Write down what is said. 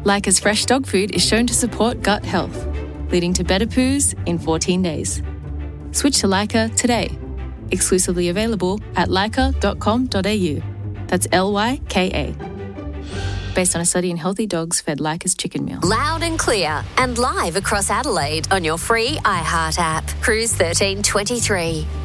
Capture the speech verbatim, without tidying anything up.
Lyca's fresh dog food is shown to support gut health, leading to better poos in fourteen days. Switch to Lyca today. Exclusively available at lyca dot com dot a u. That's L Y K A. Based on a study in healthy dogs fed Lyca's chicken meal. Loud and clear and live across Adelaide on your free iHeart app. Cruise thirteen twenty-three.